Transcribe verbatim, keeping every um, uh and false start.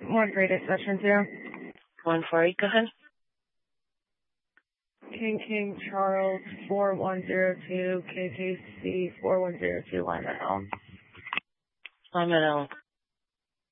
one three eight veteran zero. One four eight. Go ahead. King King Charles four one zero two K K C four one zero two Lyman Elm. Lyman Elm.